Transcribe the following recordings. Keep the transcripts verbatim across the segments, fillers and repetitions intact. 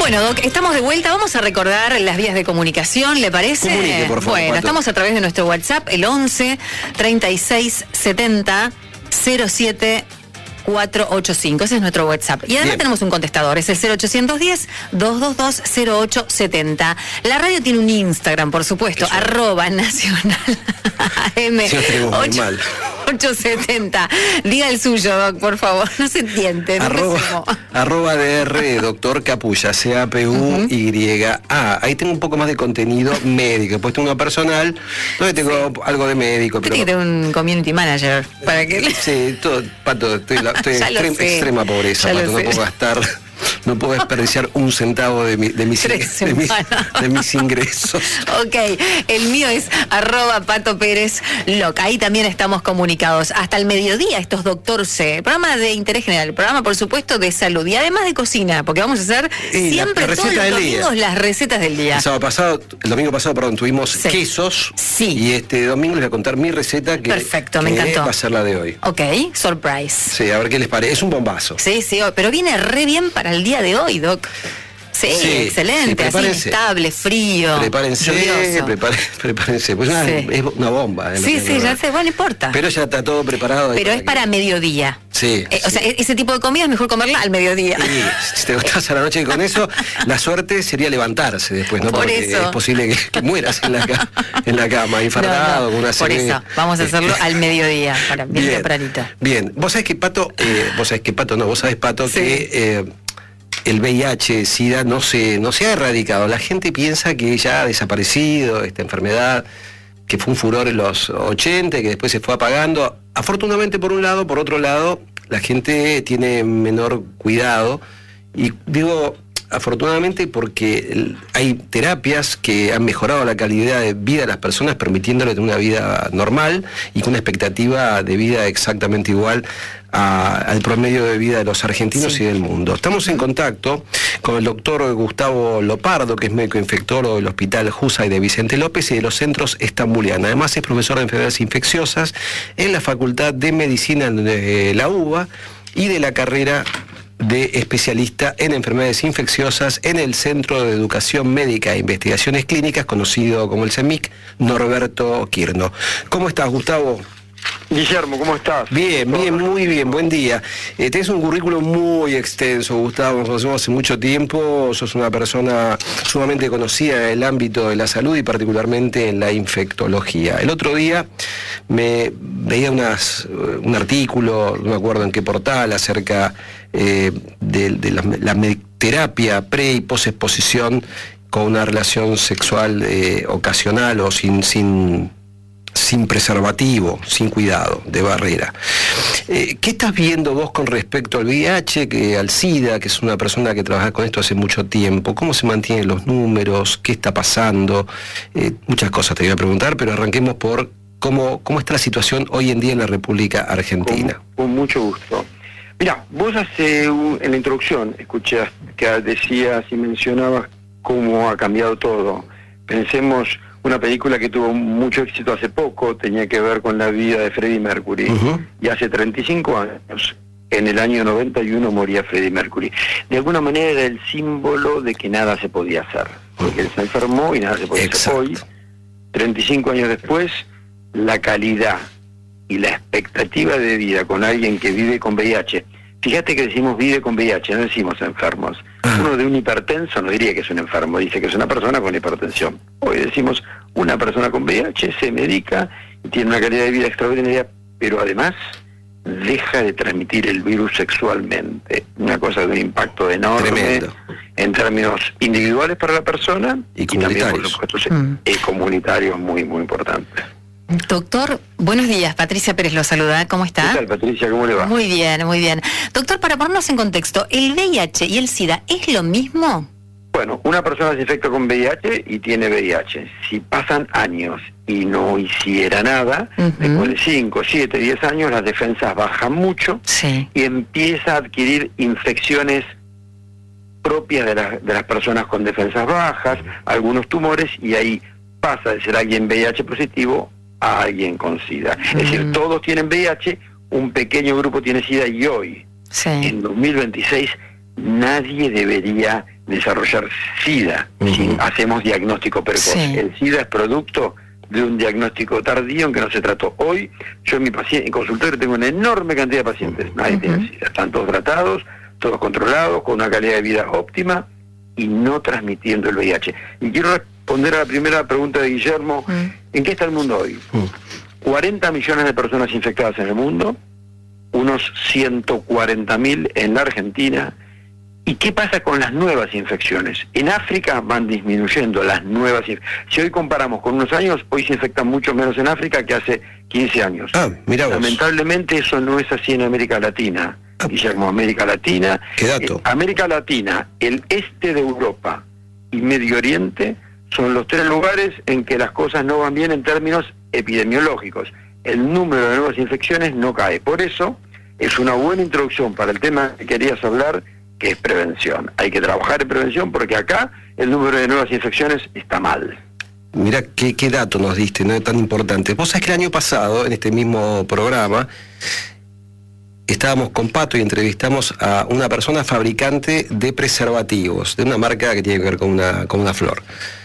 Bueno, Doc, estamos de vuelta. Vamos a recordar las vías de comunicación, ¿le parece? Comunique, por favor, bueno, Pato. Estamos a través de nuestro WhatsApp, el once, treinta y seis, setenta, cero siete cuatro ocho cinco. Ese es nuestro WhatsApp. Y además Bien. tenemos un contestador, es el cero ochocientos diez, doscientos veintidós, cero ocho setenta. La radio tiene un Instagram, por supuesto, Eso. arroba nacional A M Sí, nos tenemos muy mal. ochocientos setenta. Diga el suyo, Doc, por favor. No se entiende. no Arroba, empecemos. arroba D R, doctor Capulla, C A P U Y A. Ahí tengo un poco más de contenido médico. Después tengo una personal, donde tengo algo de médico. Usted Pero tiene que tener un community manager para que... sí, todo, Pato, estoy, la- estoy en Ya lo extrem- sé. extrema pobreza, Ya lo Pato. No sé. puedo gastar, no puedo desperdiciar un centavo de, mi- de, mis, Tres de, mis, semanas. de mis ingresos. Ok, el mío es arroba Pato Pérez Loc. Ahí también estamos comunicados. Hasta el mediodía, esto es Doctor C. Programa de interés general, programa por supuesto de salud y además de cocina, porque vamos a hacer Y la- siempre la todos receta los del día. domingos las recetas del día. El sábado pasado, el domingo pasado, perdón, tuvimos Sí. quesos. Sí. Y este domingo les voy a contar mi receta que, Perfecto, me que encantó. va a ser la de hoy. Ok, surprise. Sí, a ver qué les parece. Es un bombazo. Sí, sí, pero viene re bien para el día de hoy, Doc. Sí, Sí, excelente, sí, así prepárense. estable, frío, Prepárense, lluvioso. prepare- prepárense. Pues una- Sí. es una bomba. eh, lo Sí, que- sí, ya sé, bueno, no importa. Pero ya está todo preparado. ahí Pero es que- para mediodía. Sí. Eh, o sí. sea, e- ese tipo de comida es mejor comerla al mediodía. Y si te gustas a la noche con eso, la suerte sería levantarse después, ¿no? Por Porque eso. es posible que, que mueras en la, ca- en la cama, infartado, No, no, con una por sed- eso, vamos a hacerlo al mediodía, para bien, tempranito. Bien, vos sabés que Pato, eh, vos sabés que Pato, no, vos sabés Pato, Sí. que eh, el V I H, SIDA no se, no se ha erradicado. La gente piensa que ya ha desaparecido esta enfermedad, que fue un furor en los ochenta, que después se fue apagando. Afortunadamente por un lado, por otro lado, la gente tiene menor cuidado. Y digo, afortunadamente porque el- hay terapias que han mejorado la calidad de vida de las personas, permitiéndoles tener una vida normal y con una expectativa de vida exactamente igual a- al promedio de vida de los argentinos Sí. y del mundo. Estamos en contacto con el doctor Gustavo Lopardo, que es médico infectólogo del Hospital Jusay de Vicente López y de los centros Estambuliana. Además es profesor de enfermedades infecciosas en la Facultad de Medicina de la UBA y de la carrera de especialista en enfermedades infecciosas en el Centro de Educación Médica e Investigaciones Clínicas, conocido como el CEMIC, Norberto Quirno. ¿Cómo estás, Gustavo? Guillermo, ¿cómo estás? Bien, bien, muy bien, buen día. Eh, tenés un currículum muy extenso, Gustavo, nos conocemos hace mucho tiempo, sos una persona sumamente conocida en el ámbito de la salud y particularmente en la infectología. El otro día me veía unas, un artículo, no me acuerdo en qué portal, acerca eh, de, de la, la me- terapia pre y posexposición con una relación sexual eh, ocasional o sin... sin sin preservativo, sin cuidado, de barrera. Eh, ¿Qué estás viendo vos con respecto al V I H, que al SIDA, que es una persona que trabaja con esto hace mucho tiempo? ¿Cómo se mantienen los números? ¿Qué está pasando? Eh, muchas cosas te voy a preguntar, pero arranquemos por cómo, cómo está la situación hoy en día en la República Argentina. Con, con mucho gusto. Mira, vos hace un- en la introducción escuché que decías y mencionabas cómo ha cambiado todo. Pensemos, una película que tuvo mucho éxito hace poco, tenía que ver con la vida de Freddie Mercury. Ujú. Y hace treinta y cinco años, en el año noventa y uno, moría Freddie Mercury. De alguna manera era el símbolo de que nada se podía hacer. Porque él se enfermó y nada se podía Exacto. hacer. Hoy, treinta y cinco años después, la calidad y la expectativa de vida con alguien que vive con V I H. Fíjate que decimos vive con V I H, no decimos enfermos. Ah. Uno de un hipertenso no diría que es un enfermo, dice que es una persona con hipertensión. Hoy decimos una persona con V I H se medica y tiene una calidad de vida extraordinaria, pero además deja de transmitir el virus sexualmente. Una cosa de un impacto enorme Tremendo. en términos individuales para la persona Y también, por comunitarios. supuesto, Mm. y comunitarios muy, muy importantes. Doctor, buenos días. Patricia Pérez lo saluda. ¿Cómo ¿Qué está? tal, Patricia? ¿Cómo le va? Muy bien, muy bien. Doctor, para ponernos en contexto, ¿el V I H y el SIDA es lo mismo? Bueno, una persona se infecta con V I H y tiene V I H. Si pasan años y no hiciera nada, Ujú. después de cinco, siete, diez años, las defensas bajan mucho Sí. y empieza a adquirir infecciones propias de, las de las personas con defensas bajas, algunos tumores, y ahí pasa de ser alguien V I H positivo a alguien con SIDA. Es decir, Mm. todos tienen V I H, un pequeño grupo tiene SIDA y hoy, Sí. en dos mil veintiséis, nadie debería desarrollar SIDA uh-huh. si hacemos diagnóstico precoz. Sí. El SIDA es producto de un diagnóstico tardío en que no se trató. Hoy, yo en mi paciente, en consultorio tengo una enorme cantidad de pacientes, nadie uh-huh. tiene SIDA, están todos tratados, todos controlados, con una calidad de vida óptima y no transmitiendo el V I H. Y quiero responder a la primera pregunta de Guillermo, uh-huh. ¿en qué está el mundo hoy? Uh-huh. cuarenta millones de personas infectadas en el mundo, unos ciento cuarenta mil en la Argentina. ¿Y qué pasa con las nuevas infecciones? En África van disminuyendo las nuevas infecciones. Si hoy comparamos con unos años, hoy se infectan mucho menos en África que hace quince años. Ah, mirá vos. Lamentablemente eso no es así en América Latina. Ah. Guillermo, América Latina. ¿Qué dato? Eh, América Latina, el este de Europa y Medio Oriente son los tres lugares en que las cosas no van bien en términos epidemiológicos. El número de nuevas infecciones no cae. Por eso es una buena introducción para el tema que querías hablar, que es prevención. Hay que trabajar en prevención porque acá el número de nuevas infecciones está mal. Mirá qué, qué dato nos diste, no es tan importante. Vos sabés que el año pasado, en este mismo programa, estábamos con Pato y entrevistamos a una persona fabricante de preservativos, de una marca que tiene que ver con una, con una flor.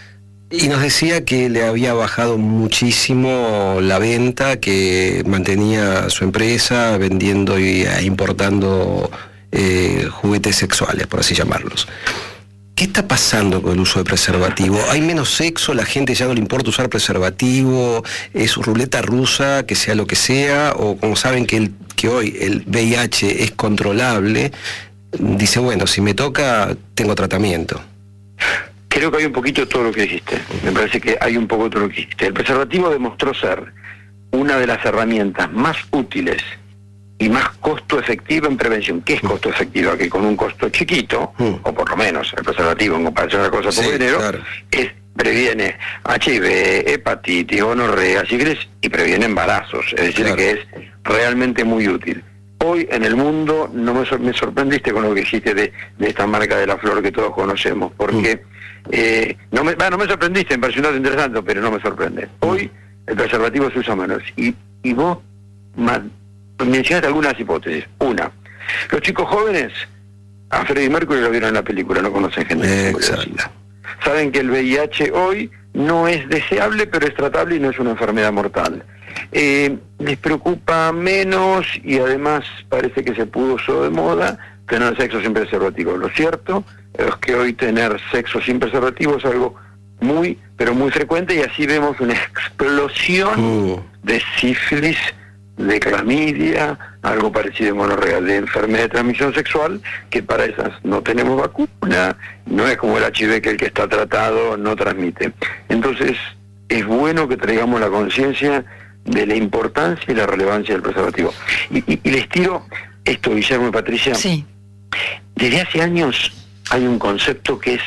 Y nos decía que le había bajado muchísimo la venta, que mantenía su empresa vendiendo y importando Eh, juguetes sexuales, por así llamarlos. ¿Qué está pasando con el uso de preservativo? ¿Hay menos sexo? ¿La gente ya no le importa usar preservativo? ¿Es ruleta rusa, que sea lo que sea? ¿O como saben que, el, que hoy el V I H es controlable, dice, bueno, si me toca, tengo tratamiento? Creo que hay un poquito de todo lo que dijiste. Me parece que hay un poco de todo lo que dijiste. El preservativo demostró ser una de las herramientas más útiles y más costo efectiva en prevención. ¿Qué es costo efectiva? Que con un costo chiquito, mm. o por lo menos el preservativo en comparación a la cosa poco sí, dinero, claro. es, previene H I V, hepatitis, gonorrea, sífilis y previene embarazos. Es decir, claro. que es realmente muy útil. Hoy en el mundo, no me, sor me sorprendiste con lo que dijiste de, de esta marca de la flor que todos conocemos, porque mm. eh, no, me, bueno, no me sorprendiste, me pareció un dato interesante, pero no me sorprende. Hoy mm. el preservativo se usa menos. Y, y vos más, mencionaste algunas hipótesis. Una, los chicos jóvenes a Freddie Mercury lo vieron en la película, no conocen gente. Exacto. Saben que el V I H hoy no es deseable, pero es tratable y no es una enfermedad mortal. Eh, les preocupa menos y además parece que se puso de moda tener sexo sin preservativo. Lo cierto es que hoy tener sexo sin preservativo es algo muy, pero muy frecuente, y así vemos una explosión uh. de sífilis, de clamidia, algo parecido a gonorrea, de enfermedad de transmisión sexual, que para esas no tenemos vacuna, no es como el H I V que el que está tratado no transmite. Entonces, es bueno que traigamos la conciencia de la importancia y la relevancia del preservativo. Y, y, y les tiro esto, Guillermo y Patricia. Sí. Desde hace años hay un concepto que es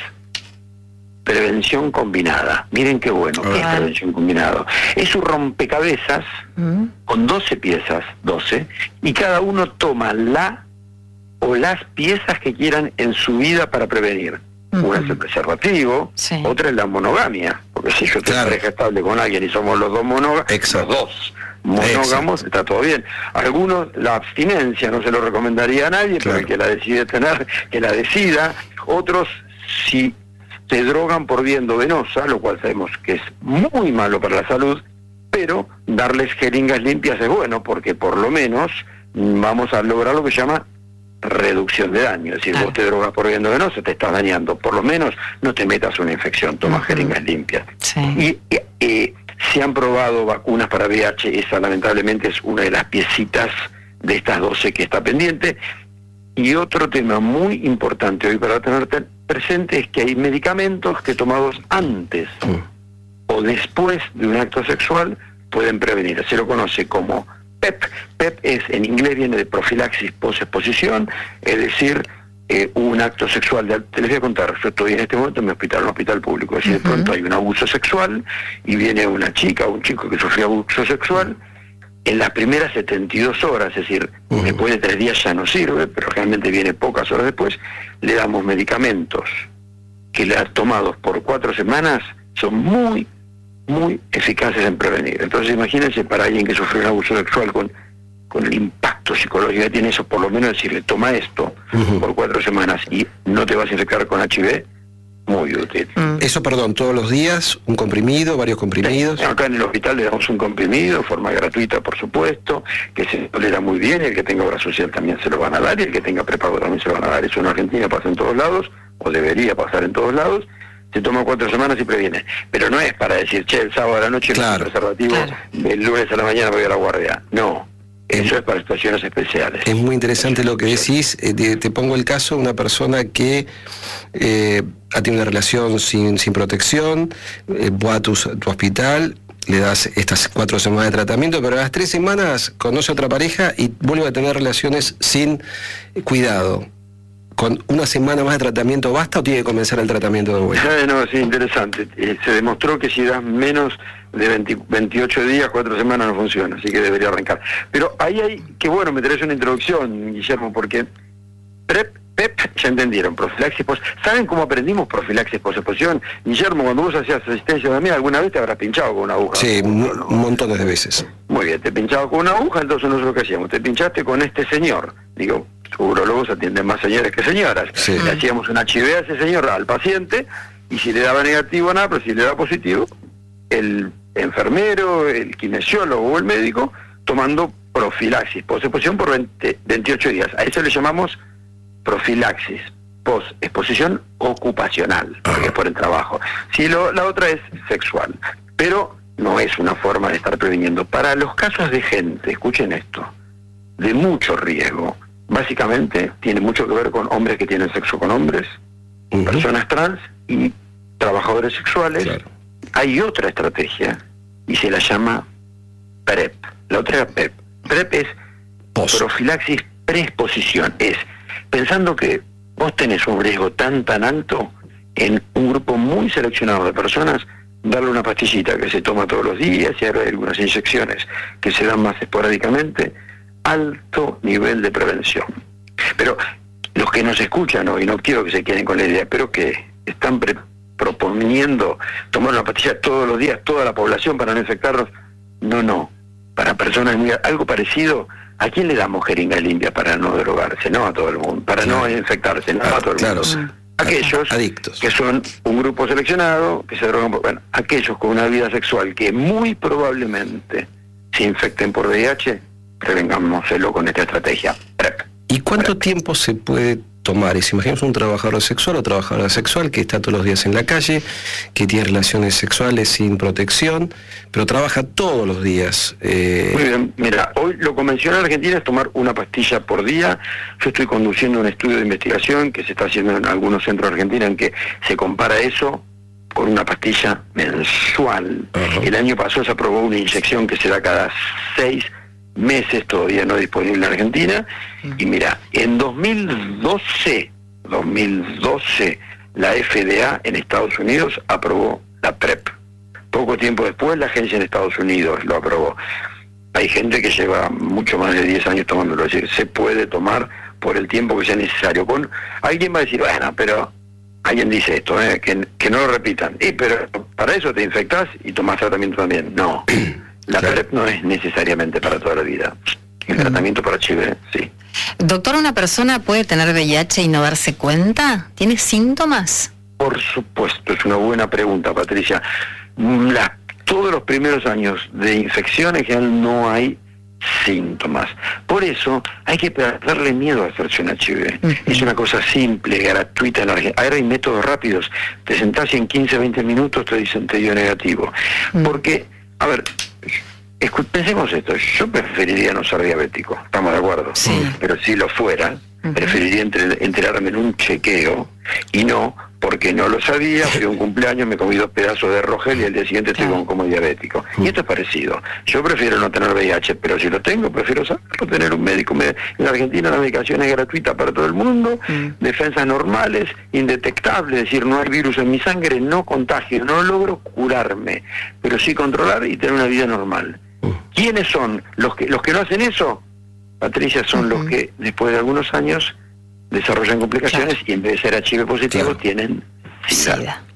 prevención combinada. Miren qué bueno que es prevención combinada. Es un rompecabezas mm. con doce piezas, doce, y cada uno toma la o las piezas que quieran en su vida para prevenir. Mm-hmm. Una es el preservativo, sí. otra es la monogamia, porque si yo estoy claro. pareja estable con alguien y somos los dos monógamos, los dos monógamos, Exacto. está todo bien. Algunos, la abstinencia, no se lo recomendaría a nadie, claro. pero el que la decide tener, que la decida. Otros, si se drogan por vía endovenosa, lo cual sabemos que es muy malo para la salud, pero darles jeringas limpias es bueno, porque por lo menos vamos a lograr lo que se llama reducción de daño. Es decir, claro. vos te drogas por vía endovenosa, te estás dañando, por lo menos no te metas una infección, toma uh-huh. jeringas limpias. Sí. Y eh, se han probado vacunas para V I H, esa lamentablemente es una de las piecitas de estas doce que está pendiente. Y otro tema muy importante hoy para tener presente es que hay medicamentos que tomados antes mm. o después de un acto sexual pueden prevenir. Se lo conoce como P E P. P E P es, en inglés viene de profilaxis post-exposición, es decir, eh, un acto sexual. De, te les voy a contar, yo estoy en este momento en mi hospital, en un hospital público. Si uh-huh. de pronto hay un abuso sexual y viene una chica o un chico que sufrió abuso sexual, en las primeras setenta y dos horas, es decir, uh-huh. después de tres días ya no sirve, pero realmente viene pocas horas después, le damos medicamentos que las tomados por cuatro semanas son muy, muy eficaces en prevenir. Entonces imagínense para alguien que sufrió un abuso sexual con, con el impacto psicológico que tiene eso, por lo menos decirle, toma esto uh-huh. por cuatro semanas y no te vas a infectar con H I V, muy útil. Mm. Eso, perdón, todos los días, un comprimido, varios comprimidos. Sí, acá en el hospital le damos un comprimido, de forma gratuita, por supuesto, que se tolera muy bien, el que tenga obra social también se lo van a dar, y el que tenga prepago también se lo van a dar. Eso en Argentina pasa en todos lados, o debería pasar en todos lados. Se toma cuatro semanas y previene. Pero no es para decir, che, el sábado a la noche claro, el preservativo, claro. el lunes a la mañana voy a la guardia. No. Eso es para situaciones especiales. Es muy interesante lo que decís. Eh, te, te pongo el caso de una persona que eh, ha tenido una relación sin, sin protección, eh, va a tu, tu hospital, le das estas cuatro semanas de tratamiento, pero a las tres semanas conoce a otra pareja y vuelve a tener relaciones sin cuidado. ¿Con una semana más de tratamiento basta o tiene que comenzar el tratamiento de vuelta? No, no, sí, interesante. Eh, se demostró que si das menos de veinte, veintiocho días, cuatro semanas no funciona, así que debería arrancar. Pero ahí hay, que bueno, me traes una introducción, Guillermo, porque PrEP, PEP, ya entendieron, profilaxis post... ¿Saben cómo aprendimos profilaxis post-exposición? Guillermo, cuando vos hacías asistencia de mí, ¿alguna vez te habrás pinchado con una aguja? Sí, no, no. montones de veces. Muy bien, te pinchaba con una aguja, entonces nosotros lo que hacíamos, te pinchaste con este señor, digo, urólogos atienden más señores que señoras. Sí. Le hacíamos un H I V a ese señor, al paciente, y si le daba negativo nada, pero si le daba positivo, el enfermero, el kinesiólogo o el médico tomando profilaxis post-exposición por veinte, veintiocho días. A eso le llamamos profilaxis post-exposición ocupacional, porque es por el trabajo. Si lo, la otra es sexual, pero no es una forma de estar previniendo. Para los casos de gente, escuchen esto, de mucho riesgo, básicamente tiene mucho que ver con hombres que tienen sexo con hombres, uh-huh. personas trans y trabajadores sexuales. Claro. Hay otra estrategia y se la llama PrEP. La otra era PEP. PrEP es Post. profilaxis preexposición. Es pensando que vos tenés un riesgo tan tan alto en un grupo muy seleccionado de personas, darle una pastillita que se toma todos los días y hay algunas inyecciones que se dan más esporádicamente. Alto nivel de prevención. Pero los que nos escuchan hoy, no quiero que se queden con la idea, pero que están pre proponiendo tomar una pastilla todos los días, toda la población para no infectarnos, no, no. Para personas muy... Algo parecido, ¿a quién le damos jeringa limpia para no drogarse? No a todo el mundo. Para claro. no infectarse, no ah, a todo el claro. mundo. Aquellos adictos, que son un grupo seleccionado, que se drogan por... Bueno, aquellos con una vida sexual que muy probablemente se infecten por V I H, prevengámoselo con esta estrategia. PrEP. ¿Y cuánto PrEP. tiempo se puede tomar? Y si imaginamos un trabajador sexual o trabajadora sexual que está todos los días en la calle, que tiene relaciones sexuales sin protección, pero trabaja todos los días. Eh... Muy bien, mira, hoy lo convencional en Argentina es tomar una pastilla por día. Yo estoy conduciendo un estudio de investigación que se está haciendo en algunos centros de Argentina en que se compara eso con una pastilla mensual. Uh-huh. El año pasado se aprobó una inyección que se da cada seis meses, todavía no disponible en Argentina, y mira, en dos mil doce, dos mil doce, la F D A en Estados Unidos aprobó la PrEP. Poco tiempo después la agencia en Estados Unidos lo aprobó. Hay gente que lleva mucho más de diez años tomándolo, es decir, se puede tomar por el tiempo que sea necesario. Con, alguien va a decir, bueno, pero alguien dice esto, ¿eh? que, que no lo repitan, y pero para eso te infectás y tomás tratamiento también. No. La claro. PrEP no es necesariamente para toda la vida. El mm. tratamiento para H I V, sí. Doctor, ¿una persona puede tener V I H y no darse cuenta? ¿Tiene síntomas? Por supuesto, es una buena pregunta, Patricia. La, todos los primeros años de infección en general no hay síntomas. Por eso hay que perderle miedo a hacerse un H I V. Uh-huh. Es una cosa simple, gratuita en Argentina. Ahora hay métodos rápidos. Te sentás y en quince, veinte minutos te dicen te dio negativo. Uh-huh. Porque, a ver... Pensemos esto, yo preferiría no ser diabético, estamos de acuerdo, sí. Pero si lo fuera, uh-huh. preferiría entre, enterarme en un chequeo y no porque no lo sabía, fui a un cumpleaños, me comí dos pedazos de Rogel y al día siguiente estoy como, como diabético. Uh-huh. Y esto es parecido, yo prefiero no tener V I H, pero si lo tengo, prefiero saberlo, tener un médico. En Argentina la medicación es gratuita para todo el mundo, uh-huh. defensas normales, indetectables, es decir, no hay virus en mi sangre, no contagio, no logro curarme, pero sí controlar y tener una vida normal. ¿Quiénes son los que los que no hacen eso? Patricia, son uh-huh. los que después de algunos años desarrollan complicaciones claro. y en vez de ser H I V positivo claro. tienen SIDA.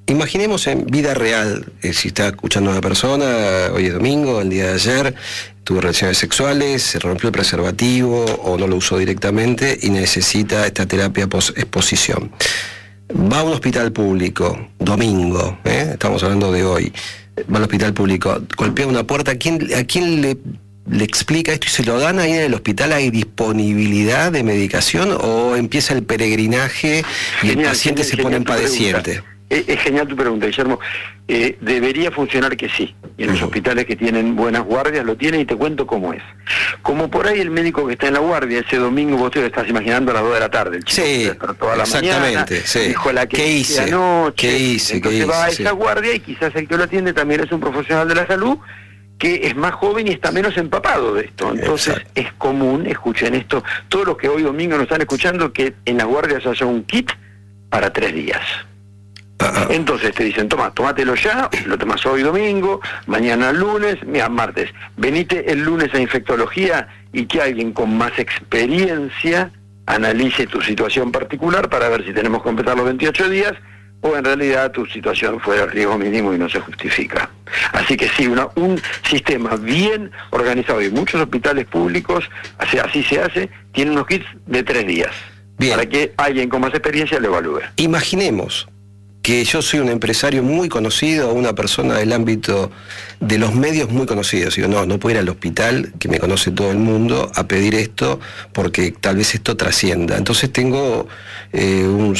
Imaginemos en vida real, eh, si está escuchando a una persona, hoy es domingo, el día de ayer, tuvo relaciones sexuales, se rompió el preservativo o no lo usó directamente y necesita esta terapia post-exposición. Va a un hospital público, domingo, ¿eh? Estamos hablando de hoy, va al hospital público, golpea una puerta, ¿a quién, a quién le, le explica esto y se lo dan ahí en el hospital? ¿Hay disponibilidad de medicación o empieza el peregrinaje y genial, el paciente genial, se pone en padeciente? Es, es genial tu pregunta, Guillermo. Eh, debería funcionar que sí. Y en los uh-huh. hospitales que tienen buenas guardias lo tienen, y te cuento cómo es. Como por ahí el médico que está en la guardia, ese domingo vos te lo estás imaginando a las dos de la tarde. El chico sí, toda la exactamente. Mañana, Sí. Dijo la que ¿Qué hice? Anoche. ¿Qué hice? Entonces ¿Qué va a hice? esa Sí. guardia y quizás el que lo atiende también es un profesional de la salud que es más joven y está menos empapado de esto. Entonces Exacto. es común, escuchen esto, todos los que hoy domingo nos están escuchando, que en las guardias haya un kit para tres días. Uh-huh. Entonces te dicen, toma, tómatelo ya, lo tomas hoy domingo, mañana lunes, mira, martes, venite el lunes a infectología y que alguien con más experiencia analice tu situación particular para ver si tenemos que completar los veintiocho días o en realidad tu situación fue de riesgo mínimo y no se justifica. Así que sí, una, un sistema bien organizado y muchos hospitales públicos, así, así se hace, tienen unos kits de tres días. Bien. Para que alguien con más experiencia lo evalúe. Imaginemos que yo soy un empresario muy conocido, una persona del ámbito de los medios muy conocidos. Digo, no, no puedo ir al hospital, que me conoce todo el mundo, a pedir esto, porque tal vez esto trascienda. Entonces tengo eh, un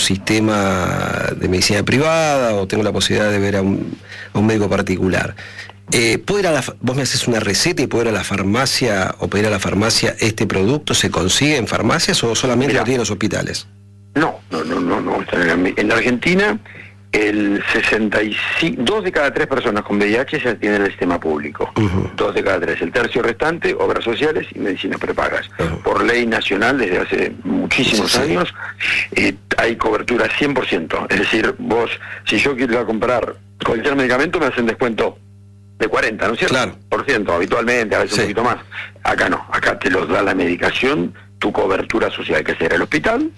sistema de medicina privada o tengo la posibilidad de ver a un, a un médico particular. Eh, ¿puedo ir a la, vos me haces una receta y puedo ir a la farmacia o pedir a la farmacia este producto? ¿Se consigue en farmacias o solamente Mirá, lo tienen en los hospitales? No, no, no, no, no. En la Argentina el sesenta y cinco, dos de cada tres personas con V I H se atienden en el sistema público. Uh-huh. Dos de cada tres. El tercio restante, obras sociales y medicinas prepagas. Uh-huh. Por ley nacional, desde hace muchísimos sí, sí. años, eh, hay cobertura cien por ciento. Es decir, vos, si yo quiero ir a comprar cualquier medicamento, me hacen descuento de cuarenta, ¿no es cierto? Claro. Por ciento, habitualmente, a veces sí. un poquito más. Acá no, acá te los da la medicación, tu cobertura social, que será el hospital,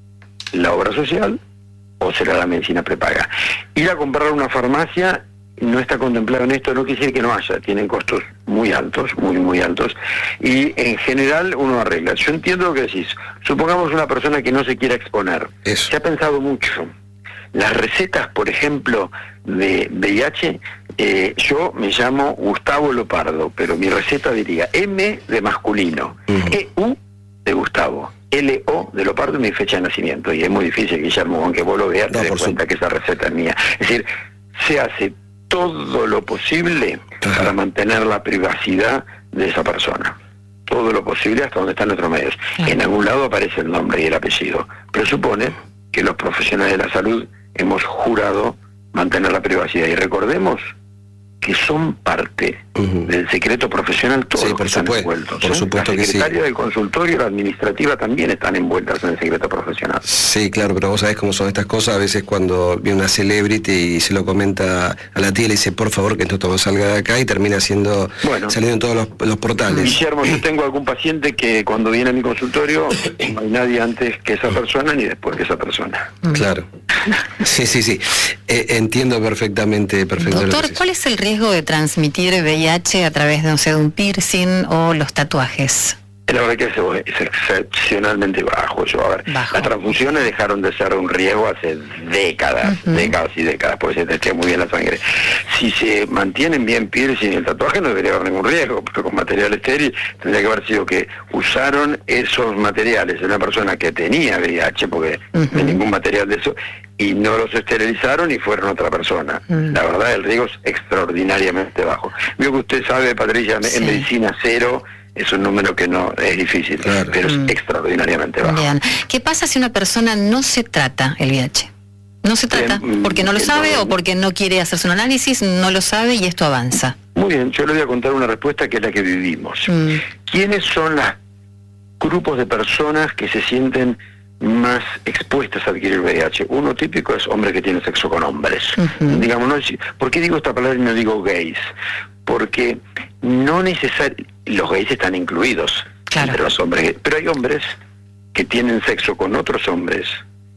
la obra social, o será la medicina prepaga. Ir a comprar una farmacia no está contemplado en esto, no quiere decir que no haya, tienen costos muy altos, muy, muy altos, y en general uno arregla. Yo entiendo lo que decís, supongamos una persona que no se quiera exponer. Eso. Se ha pensado mucho. Las recetas, por ejemplo, de V I H, eh, yo me llamo Gustavo Lopardo, pero mi receta diría M de masculino, uh-huh. E U de Gustavo, L O de Lopardo y mi fecha de nacimiento. Y es muy difícil, Guillermo, aunque vos lo veas, no, te des cuenta su... que esa receta es mía. Es decir, se hace todo lo posible Ajá. para mantener la privacidad de esa persona. Todo lo posible hasta donde están nuestros medios. Ajá. En algún lado aparece el nombre y el apellido, pero supone que los profesionales de la salud hemos jurado mantener la privacidad. Y recordemos que son parte uh-huh. del secreto profesional, todos sí, los que están supuesto, envueltos. Por ¿eh? supuesto la secretaria que sí. del consultorio y la administrativa también están envueltas en el secreto profesional. Sí, claro, pero vos sabés cómo son estas cosas. A veces cuando viene una celebrity y se lo comenta a la tía, le dice, por favor, que esto todo salga de acá, y termina siendo bueno, saliendo en todos los, los portales. Guillermo, yo tengo algún paciente que cuando viene a mi consultorio no hay nadie antes que esa persona ni después que esa persona. Claro. Sí, sí, sí. Eh, entiendo perfectamente, perfectamente. Doctor, ¿cuál es el riesgo de transmitir V I H a través de, no sé, de un piercing o los tatuajes? La verdad que es excepcionalmente bajo. Yo, a ver, bajo. Las transfusiones dejaron de ser un riesgo hace décadas, uh-huh. décadas y décadas, porque se testea muy bien la sangre. Si se mantienen bien piercing y el tatuaje, no debería haber ningún riesgo, porque con material estéril tendría que haber sido que usaron esos materiales de una persona que tenía V I H, porque uh-huh. no hay ningún material de eso, y no los esterilizaron y fueron otra persona. Uh-huh. La verdad, el riesgo es extraordinariamente bajo. Veo que usted sabe, Patricia, sí. en medicina cero, es un número que no es difícil, claro. pero es mm. extraordinariamente bajo. Bien. ¿Qué pasa si una persona no se trata el V I H? No se trata, eh, porque no lo sabe no, o porque no quiere hacerse un análisis, no lo sabe y esto avanza. Muy bien, yo le voy a contar una respuesta que es la que vivimos. Mm. ¿Quiénes son los grupos de personas que se sienten más expuestas a adquirir V I H? Uno típico es hombres que tienen sexo con hombres. Uh-huh. Digamos, no, ¿por qué digo esta palabra y no digo gays? Porque no necesariamente los gays están incluidos claro. entre los hombres, pero hay hombres que tienen sexo con otros hombres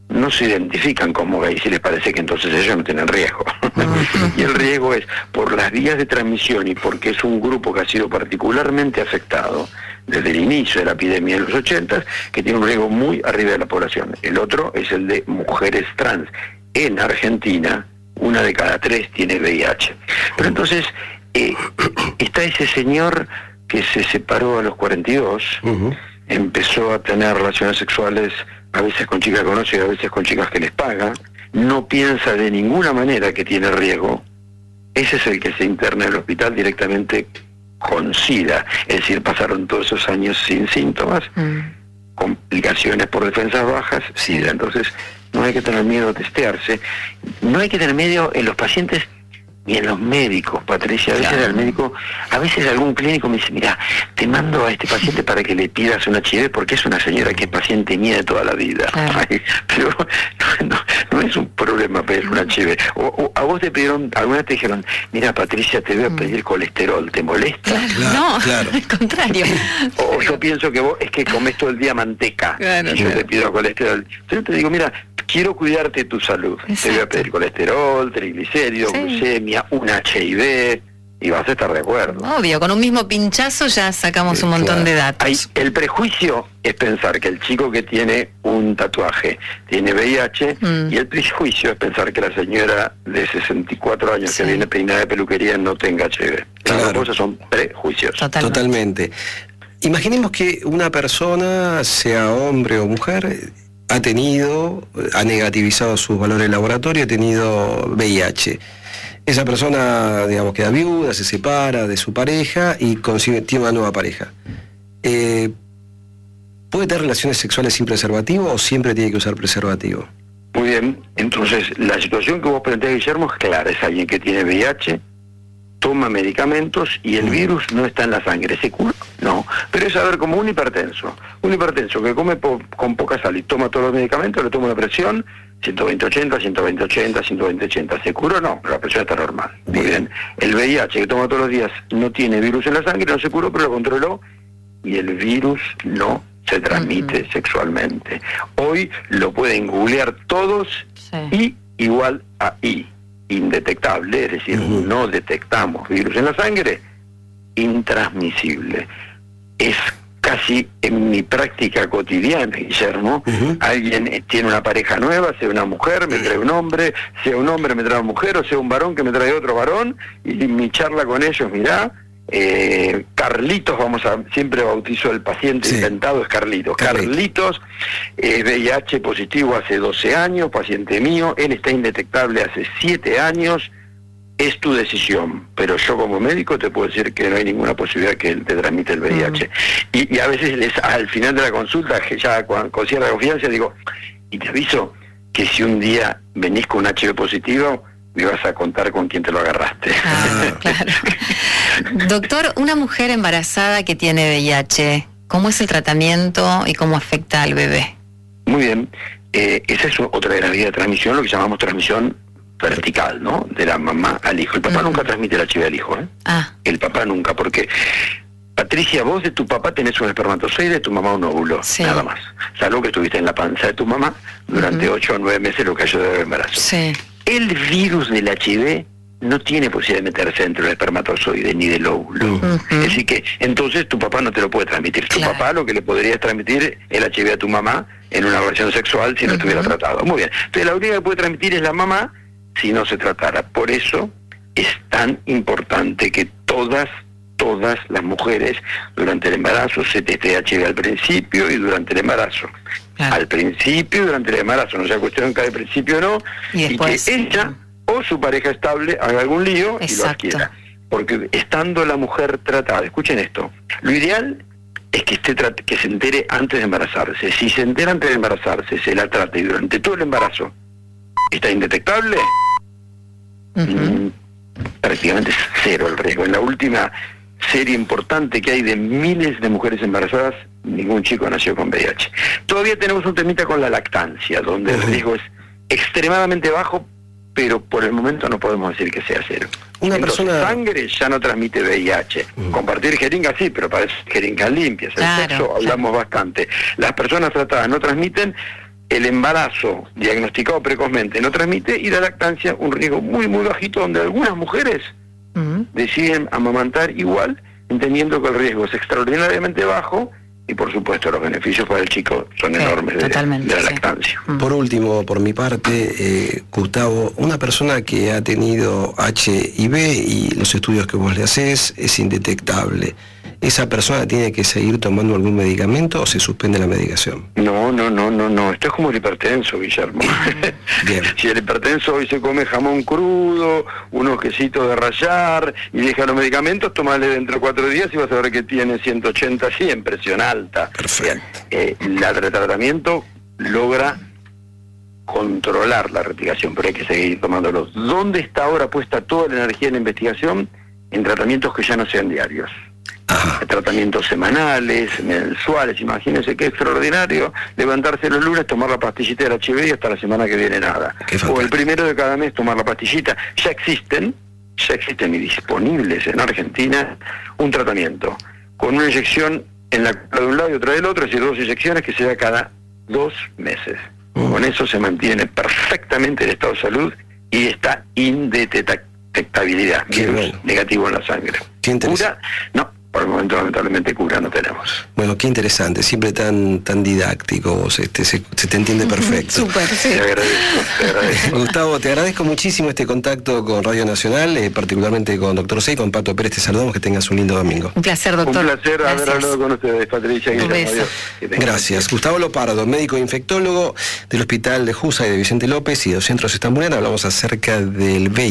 no se identifican como gays y les parece que entonces ellos no tienen riesgo. Y el riesgo es por las vías de transmisión y porque es un grupo que ha sido particularmente afectado desde el inicio de la epidemia de los ochentas, que tiene un riesgo muy arriba de la población. El otro es el de mujeres trans. En Argentina, una de cada tres tiene V I H. Pero entonces, eh, está ese señor que se separó a los cuarenta y dos, uh-huh. empezó a tener relaciones sexuales a veces con chicas que conoce y a veces con chicas que les paga, no piensa de ninguna manera que tiene riesgo. Ese es el que se interna en el hospital directamente con SIDA, es decir, pasaron todos esos años sin síntomas, mm. complicaciones por defensas bajas, SIDA. Entonces no hay que tener miedo a testearse, no hay que tener miedo en los pacientes ni en los médicos, Patricia. A veces claro. el médico, a veces algún clínico me dice, mira, te mando a este paciente para que le pidas un H I V porque es una señora que es paciente mía de toda la vida. Claro. Ay, pero no, no, no es un problema pedir un H I V. O, o a vos te pidieron, alguna vez te dijeron, mira Patricia, te voy a pedir colesterol, ¿te molesta? Claro, no, claro. Al contrario. O pero... yo pienso que vos es que comés todo el día manteca, claro, y yo claro. te pido colesterol. Yo te digo, mira, quiero cuidarte tu salud. Exacto. Te voy a pedir colesterol, triglicéridos, sí. glucemia, un H I V, y vas a estar de acuerdo. Obvio, con un mismo pinchazo ya sacamos sí, un montón claro. de datos. Hay, el prejuicio es pensar que el chico que tiene un tatuaje tiene V I H, mm. y el prejuicio es pensar que la señora de sesenta y cuatro años sí. que viene peinada de peluquería no tenga H I V. Claro. Las cosas son prejuicios. Totalmente. Totalmente. Imaginemos que una persona, sea hombre o mujer, ha tenido, ha negativizado sus valores de laboratorio, ha tenido V I H. Esa persona, digamos, queda viuda, se separa de su pareja y consigue, tiene una nueva pareja. Eh, ¿Puede tener relaciones sexuales sin preservativo o siempre tiene que usar preservativo? Muy bien, entonces la situación que vos planteás, Guillermo, es clara. Es alguien que tiene V I H, toma medicamentos y el mm. virus no está en la sangre. ¿Se cura? No. Pero es, a ver, como un hipertenso. Un hipertenso que come po con poca sal y toma todos los medicamentos, le toma la presión, ciento veinte ochenta, ciento veinte ochenta, ciento veinte ochenta. ¿Se curó? No, la presión está normal. Muy bien. El V I H que toma todos los días no tiene virus en la sangre, no se curó, pero lo controló y el virus no se transmite uh-huh. sexualmente. Hoy lo pueden googlear todos sí. y igual a I. Indetectable, es decir, uh-huh. no detectamos virus en la sangre, intransmisible. Es casi en mi práctica cotidiana, Guillermo, uh-huh. alguien tiene una pareja nueva, sea una mujer, me trae un hombre, sea un hombre, me trae una mujer, o sea un varón que me trae otro varón, y mi charla con ellos, mirá, eh, Carlitos, vamos a, siempre bautizo al paciente sí. inventado, es Carlitos. Carlitos, Carlitos eh, V I H positivo hace doce años, paciente mío, él está indetectable hace siete años, es tu decisión, pero yo como médico te puedo decir que no hay ninguna posibilidad que él te transmita el V I H. Uh-huh. y, y a veces les, al final de la consulta, que ya con, con cierta confianza, digo, y te aviso que si un día venís con un H I V positivo, me vas a contar con quién te lo agarraste. Ah, claro. Doctor, una mujer embarazada que tiene V I H, ¿cómo es el tratamiento y cómo afecta al bebé? Muy bien, eh, esa es otra de las vías de transmisión, lo que llamamos transmisión vertical, ¿no? De la mamá al hijo. El papá uh-huh. nunca transmite el H I V al hijo, ¿eh? Ah. El papá nunca, porque Patricia, vos de tu papá tenés un espermatozoide, de tu mamá un óvulo, sí. nada más. Salvo que estuviste en la panza de tu mamá durante ocho uh-huh. o nueve meses, lo que ayudó al embarazo. Sí. El virus del H I V no tiene posibilidad de meterse dentro del espermatozoide ni del óvulo. Uh-huh. Es decir que entonces tu papá no te lo puede transmitir. Tu claro. papá lo que le podría es transmitir el H I V a tu mamá en una relación sexual si no uh-huh. estuviera tratado. Muy bien. Entonces la única que puede transmitir es la mamá si no se tratara. Por eso es tan importante que todas, todas las mujeres durante el embarazo se testeen H I V al principio y durante el embarazo. Claro. Al principio y durante el embarazo, no sea cuestión que al principio no, y, después, y que ella o su pareja estable haga algún lío Exacto. y lo adquiera. Porque estando la mujer tratada, escuchen esto, lo ideal es que esté que se entere antes de embarazarse. Si se entera antes de embarazarse, se la trata y durante todo el embarazo está indetectable, uh-huh. mmm, prácticamente es cero el riesgo. En la última serie importante que hay de miles de mujeres embarazadas, ningún chico nació con V I H. Todavía tenemos un temita con la lactancia, donde uh-huh. el riesgo es extremadamente bajo, pero por el momento no podemos decir que sea cero. Una Entonces, persona... sangre ya no transmite V I H. Uh-huh. Compartir jeringas sí, pero para eso jeringas limpias. El claro, sexo claro. hablamos bastante. Las personas tratadas no transmiten, el embarazo diagnosticado precozmente no transmite, y la lactancia un riesgo muy muy bajito, donde algunas mujeres uh-huh. deciden amamantar igual, entendiendo que el riesgo es extraordinariamente bajo y por supuesto los beneficios para el chico son sí, enormes de, de la lactancia. Sí. Por último, por mi parte, eh, Gustavo, una persona que ha tenido H I V y los estudios que vos le haces es indetectable. ¿Esa persona tiene que seguir tomando algún medicamento o se suspende la medicación? No, no, no, no, no. Esto es como el hipertenso, Guillermo. Bien. Si el hipertenso hoy se come jamón crudo, unos quesitos de rallar y deja los medicamentos, tomale dentro de cuatro días y vas a ver que tiene ciento ochenta cien, presión alta. Perfecto. Eh, la, el tratamiento logra controlar la replicación, pero hay que seguir tomándolos. ¿Dónde está ahora puesta toda la energía en la investigación? En tratamientos que ya no sean diarios. Ajá. Tratamientos semanales, mensuales. Imagínense qué extraordinario levantarse los lunes, tomar la pastillita del H I V y hasta la semana que viene nada. O el primero de cada mes tomar la pastillita. Ya existen, ya existen y disponibles en Argentina un tratamiento con una inyección en la de un lado y otra del otro, es decir, dos inyecciones que se da cada dos meses. Uh. Con eso se mantiene perfectamente el estado de salud y está indetectabilidad, virus bueno. negativo en la sangre. ¿Cura? No. Por el momento, lamentablemente, cura no tenemos. Bueno, qué interesante, siempre tan tan didáctico, vos, este, se, se te entiende perfecto. Súper, sí. Te agradezco, te agradezco. Gustavo, te agradezco muchísimo este contacto con Radio Nacional, eh, particularmente con Doctor C, con Pato Pérez, te saludamos, que tengas un lindo domingo. Un placer, doctor. Un placer Gracias. haber hablado con ustedes, Patricia. Un beso. Gracias. Gustavo Lopardo, médico infectólogo del Hospital de Jusa y de Vicente López y de los Centros Estambulana, hablamos acerca del V I H.